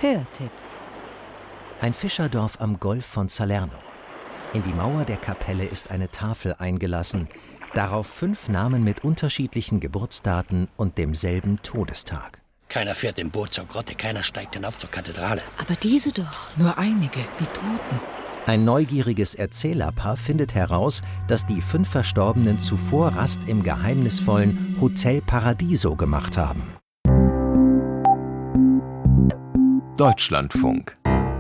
Hörtipp. Ein Fischerdorf am Golf von Salerno. In die Mauer der Kapelle ist eine Tafel eingelassen, darauf 5 Namen mit unterschiedlichen Geburtsdaten und demselben Todestag. Keiner fährt im Boot zur Grotte, keiner steigt hinauf zur Kathedrale. Aber diese doch. Nur einige, die Toten. Ein neugieriges Erzählerpaar findet heraus, dass die 5 Verstorbenen zuvor Rast im geheimnisvollen Hotel Paradiso gemacht haben. Deutschlandfunk.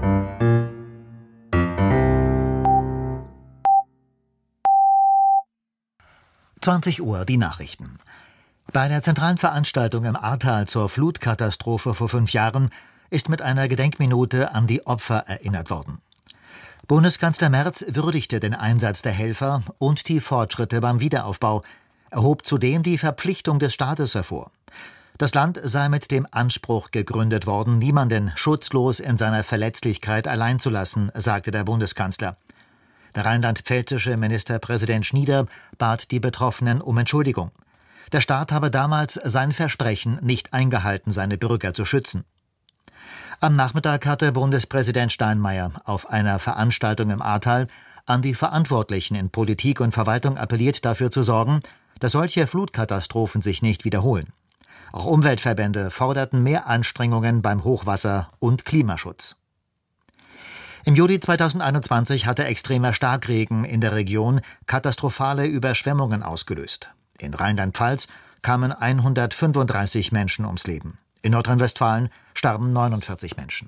Uhr, die Nachrichten. Bei der zentralen Veranstaltung im Ahrtal zur Flutkatastrophe vor 5 Jahren ist mit einer Gedenkminute an die Opfer erinnert worden. Bundeskanzler Merz würdigte den Einsatz der Helfer und die Fortschritte beim Wiederaufbau. Er hob zudem die Verpflichtung des Staates hervor. Das Land sei mit dem Anspruch gegründet worden, niemanden schutzlos in seiner Verletzlichkeit allein zu lassen, sagte der Bundeskanzler. Der rheinland-pfälzische Ministerpräsident Schnieder bat die Betroffenen um Entschuldigung. Der Staat habe damals sein Versprechen nicht eingehalten, seine Bürger zu schützen. Am Nachmittag hatte Bundespräsident Steinmeier auf einer Veranstaltung im Ahrtal an die Verantwortlichen in Politik und Verwaltung appelliert, dafür zu sorgen, dass solche Flutkatastrophen sich nicht wiederholen. Auch Umweltverbände forderten mehr Anstrengungen beim Hochwasser- und Klimaschutz. Im Juli 2021 hatte extremer Starkregen in der Region katastrophale Überschwemmungen ausgelöst. In Rheinland-Pfalz kamen 135 Menschen ums Leben. In Nordrhein-Westfalen starben 49 Menschen.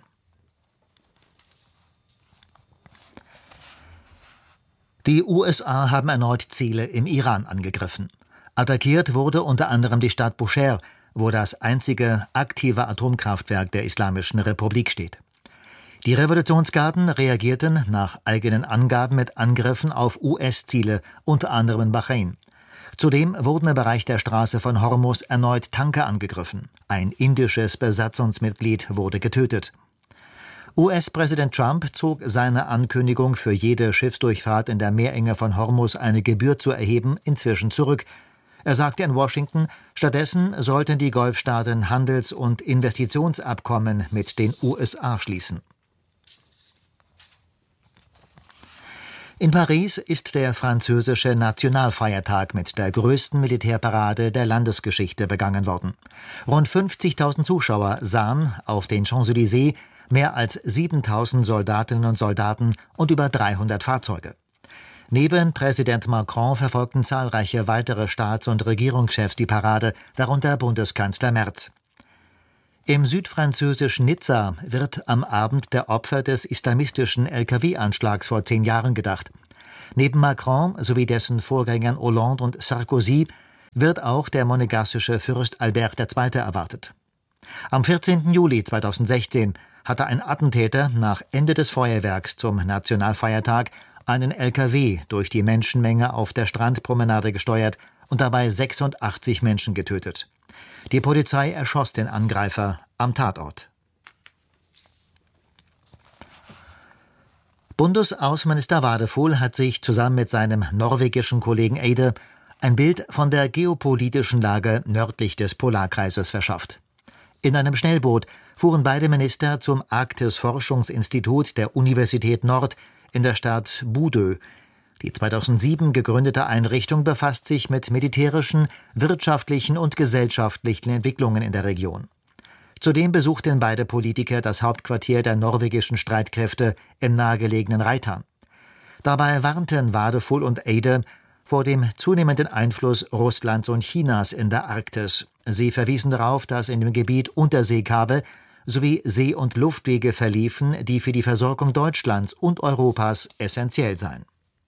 Die USA haben erneut Ziele im Iran angegriffen. Attackiert wurde unter anderem die Stadt Bushehr, wo das einzige aktive Atomkraftwerk der Islamischen Republik steht. Die Revolutionsgarden reagierten nach eigenen Angaben mit Angriffen auf US-Ziele, unter anderem in Bahrain. Zudem wurden im Bereich der Straße von Hormuz erneut Tanker angegriffen. Ein indisches Besatzungsmitglied wurde getötet. US-Präsident Trump zog seine Ankündigung, für jede Schiffsdurchfahrt in der Meerenge von Hormuz eine Gebühr zu erheben, inzwischen zurück. Er sagte in Washington, stattdessen sollten die Golfstaaten Handels- und Investitionsabkommen mit den USA schließen. In Paris ist der französische Nationalfeiertag mit der größten Militärparade der Landesgeschichte begangen worden. Rund 50.000 Zuschauer sahen auf den Champs-Élysées mehr als 7.000 Soldatinnen und Soldaten und über 300 Fahrzeuge. Neben Präsident Macron verfolgten zahlreiche weitere Staats- und Regierungschefs die Parade, darunter Bundeskanzler Merz. Im südfranzösischen Nizza wird am Abend der Opfer des islamistischen LKW-Anschlags vor 10 Jahren gedacht. Neben Macron sowie dessen Vorgängern Hollande und Sarkozy wird auch der monegassische Fürst Albert II. Erwartet. Am 14. Juli 2016 hatte ein Attentäter nach Ende des Feuerwerks zum Nationalfeiertag einen LKW durch die Menschenmenge auf der Strandpromenade gesteuert und dabei 86 Menschen getötet. Die Polizei erschoss den Angreifer am Tatort. Bundesaußenminister Wadefuhl hat sich zusammen mit seinem norwegischen Kollegen Eide ein Bild von der geopolitischen Lage nördlich des Polarkreises verschafft. In einem Schnellboot fuhren beide Minister zum Arktis-Forschungsinstitut der Universität Nord in der Stadt Bodø. Die 2007 gegründete Einrichtung befasst sich mit militärischen, wirtschaftlichen und gesellschaftlichen Entwicklungen in der Region. Zudem besuchten beide Politiker das Hauptquartier der norwegischen Streitkräfte im nahegelegenen Reitan. Dabei warnten Wadefuhl und Eide vor dem zunehmenden Einfluss Russlands und Chinas in der Arktis. Sie verwiesen darauf, dass in dem Gebiet Unterseekabel sowie See- und Luftwege verliefen, die für die Versorgung Deutschlands und Europas essentiell seien.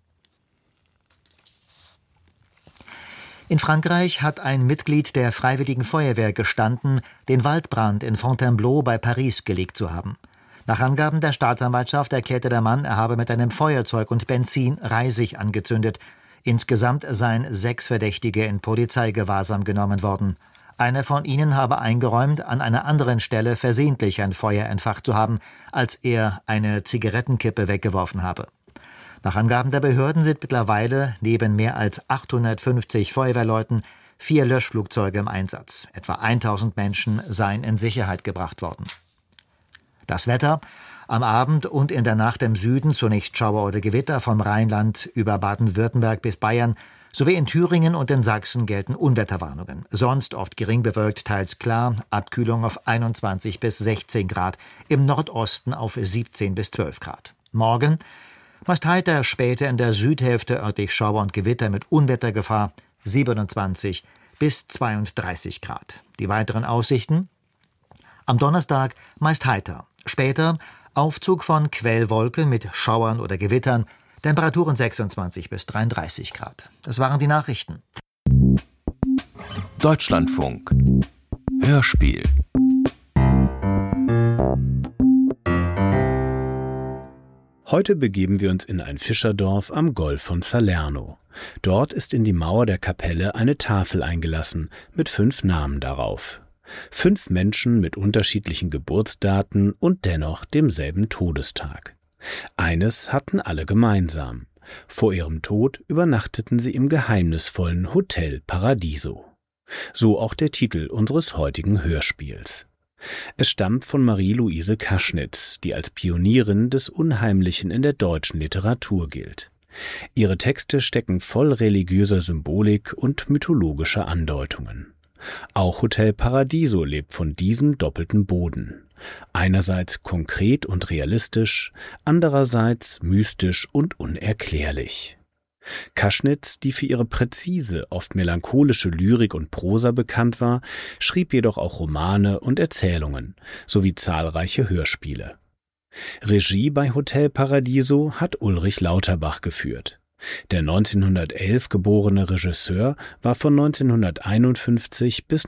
In Frankreich hat ein Mitglied der Freiwilligen Feuerwehr gestanden, den Waldbrand in Fontainebleau bei Paris gelegt zu haben. Nach Angaben der Staatsanwaltschaft erklärte der Mann, er habe mit einem Feuerzeug und Benzin Reisig angezündet. Insgesamt seien 6 Verdächtige in Polizeigewahrsam genommen worden. Einer von ihnen habe eingeräumt, an einer anderen Stelle versehentlich ein Feuer entfacht zu haben, als er eine Zigarettenkippe weggeworfen habe. Nach Angaben der Behörden sind mittlerweile neben mehr als 850 Feuerwehrleuten 4 Löschflugzeuge im Einsatz. Etwa 1000 Menschen seien in Sicherheit gebracht worden. Das Wetter: am Abend und in der Nacht im Süden zunächst Schauer oder Gewitter, vom Rheinland über Baden-Württemberg bis Bayern, sowie in Thüringen und in Sachsen gelten Unwetterwarnungen. Sonst oft gering bewölkt, teils klar, Abkühlung auf 21 bis 16 Grad, im Nordosten auf 17 bis 12 Grad. Morgen meist heiter, später in der Südhälfte örtlich Schauer und Gewitter mit Unwettergefahr, 27 bis 32 Grad. Die weiteren Aussichten: am Donnerstag meist heiter, später Aufzug von Quellwolken mit Schauern oder Gewittern, Temperaturen 26 bis 33 Grad. Das waren die Nachrichten. Deutschlandfunk Hörspiel. Heute begeben wir uns in ein Fischerdorf am Golf von Salerno. Dort ist in die Mauer der Kapelle eine Tafel eingelassen mit 5 Namen darauf. 5 Menschen mit unterschiedlichen Geburtsdaten und dennoch demselben Todestag. Eines hatten alle gemeinsam: vor ihrem Tod übernachteten sie im geheimnisvollen Hotel Paradiso. So auch der Titel unseres heutigen Hörspiels. Es stammt von Marie-Louise Kaschnitz, die als Pionierin des Unheimlichen in der deutschen Literatur gilt. Ihre Texte stecken voll religiöser Symbolik und mythologischer Andeutungen. Auch Hotel Paradiso lebt von diesem doppelten Boden. Einerseits konkret und realistisch, andererseits mystisch und unerklärlich. Kaschnitz, die für ihre präzise, oft melancholische Lyrik und Prosa bekannt war, schrieb jedoch auch Romane und Erzählungen sowie zahlreiche Hörspiele. Regie bei Hotel Paradiso hat Ulrich Lauterbach geführt. Der 1911 geborene Regisseur war von 1951 bis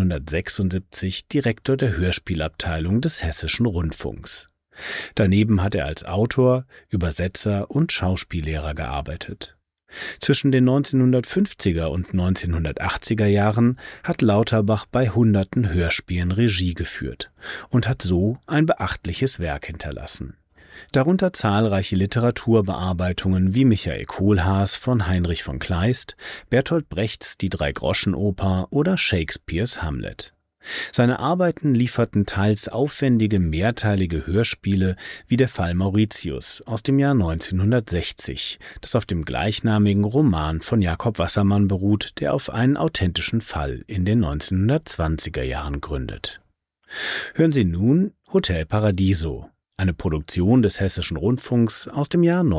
1976 Direktor der Hörspielabteilung des Hessischen Rundfunks. Daneben hat er als Autor, Übersetzer und Schauspiellehrer gearbeitet. Zwischen den 1950er und 1980er Jahren hat Lauterbach bei hunderten Hörspielen Regie geführt und hat so ein beachtliches Werk hinterlassen. Darunter zahlreiche Literaturbearbeitungen wie Michael Kohlhaas von Heinrich von Kleist, Bertolt Brechts Die Drei-Groschen-Oper oder Shakespeares Hamlet. Seine Arbeiten lieferten teils aufwendige mehrteilige Hörspiele wie der Fall Mauritius aus dem Jahr 1960, das auf dem gleichnamigen Roman von Jakob Wassermann beruht, der auf einen authentischen Fall in den 1920er Jahren gründet. Hören Sie nun Hotel Paradiso, eine Produktion des Hessischen Rundfunks aus dem Jahr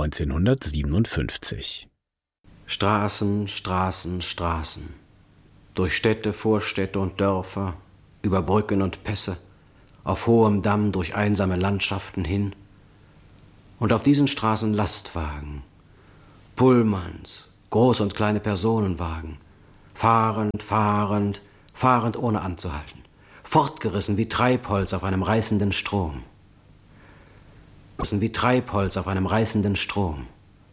1957. Straßen, Straßen, Straßen. Durch Städte, Vorstädte und Dörfer, über Brücken und Pässe, auf hohem Damm durch einsame Landschaften hin. Und auf diesen Straßen Lastwagen, Pullmans, große und kleine Personenwagen, fahrend, fahrend, fahrend ohne anzuhalten, fortgerissen wie Treibholz auf einem reißenden Strom. Wie Treibholz auf einem reißenden Strom.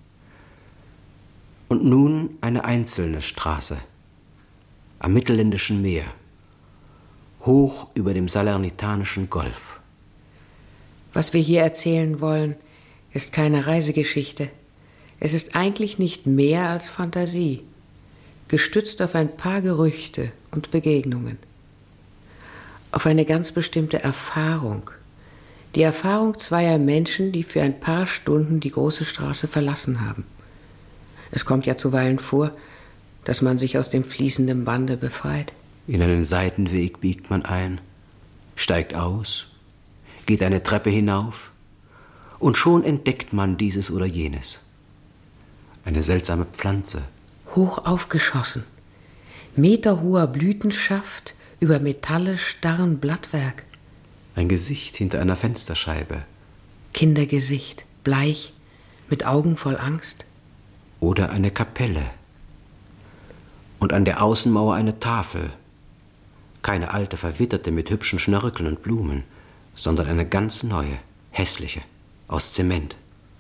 Und nun eine einzelne Straße am Mittelländischen Meer, hoch über dem Salernitanischen Golf. Was wir hier erzählen wollen, ist keine Reisegeschichte. Es ist eigentlich nicht mehr als Fantasie, gestützt auf ein paar Gerüchte und Begegnungen. Auf eine ganz bestimmte Erfahrung. Die Erfahrung zweier Menschen, die für ein paar Stunden die große Straße verlassen haben. Es kommt ja zuweilen vor, dass man sich aus dem fließenden Bande befreit. In einen Seitenweg biegt man ein, steigt aus, geht eine Treppe hinauf und schon entdeckt man dieses oder jenes. Eine seltsame Pflanze. Hoch aufgeschossen, meterhoher Blütenschaft über metallisch starren Blattwerk. Ein Gesicht hinter einer Fensterscheibe. Kindergesicht, bleich, mit Augen voll Angst. Oder eine Kapelle. Und an der Außenmauer eine Tafel. Keine alte, verwitterte mit hübschen Schnörkeln und Blumen, sondern eine ganz neue, hässliche, aus Zement.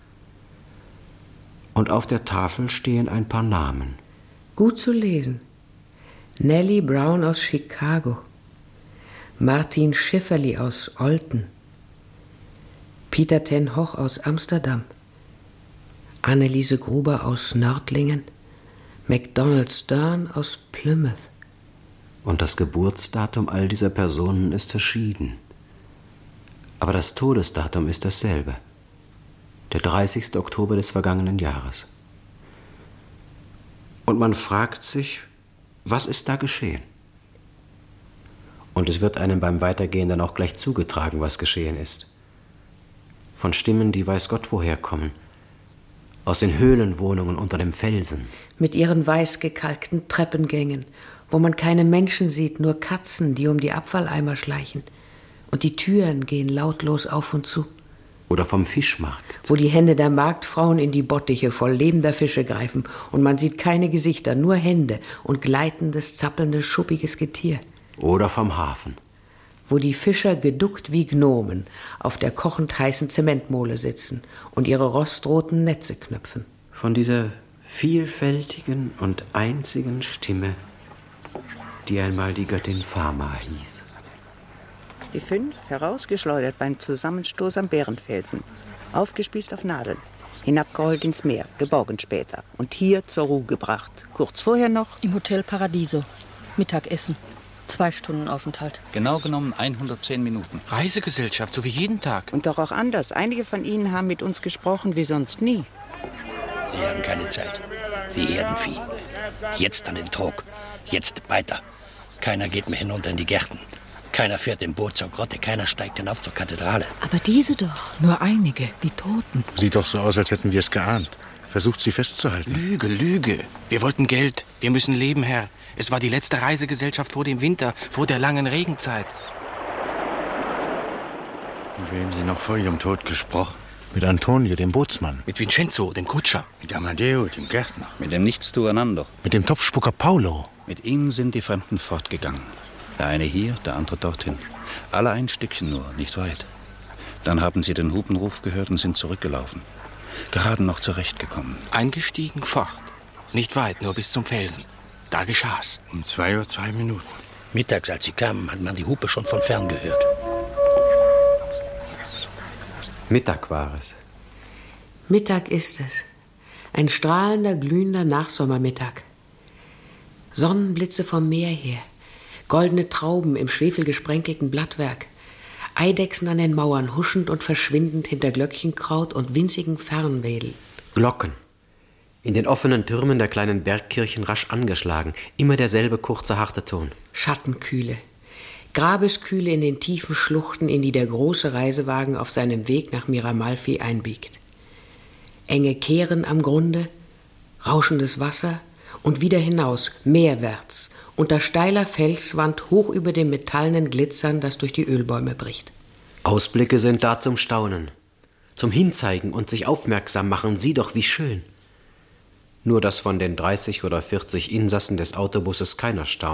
Und auf der Tafel stehen ein paar Namen. Gut zu lesen. Nellie Brown aus Chicago. Martin Schifferli aus Olten. Peter ten Hoch aus Amsterdam. Anneliese Gruber aus Nördlingen. MacDonald Stern aus Plymouth. Und das Geburtsdatum all dieser Personen ist verschieden. Aber das Todesdatum ist dasselbe. Der 30. Oktober des vergangenen Jahres. Und man fragt sich, was ist da geschehen? Und es wird einem beim Weitergehen dann auch gleich zugetragen, was geschehen ist. Von Stimmen, die weiß Gott woher kommen. Aus den Höhlenwohnungen unter dem Felsen. Mit ihren weiß gekalkten Treppengängen, wo man keine Menschen sieht, nur Katzen, die um die Abfalleimer schleichen. Und die Türen gehen lautlos auf und zu. Oder vom Fischmarkt. Wo die Hände der Marktfrauen in die Bottiche voll lebender Fische greifen und man sieht keine Gesichter, nur Hände und gleitendes, zappelndes, schuppiges Getier. Oder vom Hafen. Wo die Fischer geduckt wie Gnomen auf der kochend heißen Zementmole sitzen und ihre rostroten Netze knöpfen. Von dieser vielfältigen und einzigen Stimme, die einmal die Göttin Fama hieß. Die 5 herausgeschleudert beim Zusammenstoß am Bärenfelsen, aufgespießt auf Nadeln, hinabgeholt ins Meer, geborgen später und hier zur Ruhe gebracht. Kurz vorher noch im Hotel Paradiso, Mittagessen, 2 Stunden Aufenthalt. Genau genommen 110 Minuten. Reisegesellschaft, so wie jeden Tag. Und doch auch anders. Einige von Ihnen haben mit uns gesprochen wie sonst nie. Sie haben keine Zeit. Wie Herdenvieh. Jetzt an den Trog. Jetzt weiter. Keiner geht mehr hinunter in die Gärten. Keiner fährt im Boot zur Grotte. Keiner steigt hinauf zur Kathedrale. Aber diese doch. Nur einige, die Toten. Sieht doch so aus, als hätten wir es geahnt. Versucht sie festzuhalten. Lüge, Lüge. Wir wollten Geld. Wir müssen leben, Herr. Es war die letzte Reisegesellschaft vor dem Winter, vor der langen Regenzeit. Mit wem Sie noch vor Ihrem Tod gesprochen? Mit Antonio, dem Bootsmann. Mit Vincenzo, dem Kutscher. Mit Amadeo, dem Gärtner. Mit dem Nichtsdueinander. Mit dem Topfspucker Paolo. Mit ihnen sind die Fremden fortgegangen. Der eine hier, der andere dorthin. Alle ein Stückchen nur, nicht weit. Dann haben sie den Hupenruf gehört und sind zurückgelaufen. Gerade noch zurechtgekommen. Eingestiegen, fort. Nicht weit, nur bis zum Felsen. Da geschah's. Um 2:02 Uhr. Mittags, als sie kamen, hat man die Hupe schon von fern gehört. Mittag war es. Mittag ist es. Ein strahlender, glühender Nachsommermittag. Sonnenblitze vom Meer her. Goldene Trauben im schwefelgesprenkelten Blattwerk. Eidechsen an den Mauern, huschend und verschwindend hinter Glöckchenkraut und winzigen Fernwedeln. Glocken. In den offenen Türmen der kleinen Bergkirchen rasch angeschlagen. Immer derselbe kurze, harte Ton. Schattenkühle. Grabeskühle in den tiefen Schluchten, in die der große Reisewagen auf seinem Weg nach Miramalfi einbiegt. Enge Kehren am Grunde, rauschendes Wasser und wieder hinaus, meerwärts, unter steiler Felswand hoch über dem metallenen Glitzern, das durch die Ölbäume bricht. Ausblicke sind da zum Staunen, zum Hinzeigen und sich aufmerksam machen. Sieh doch, wie schön. Nur, dass von den 30 oder 40 Insassen des Autobusses keiner staunt.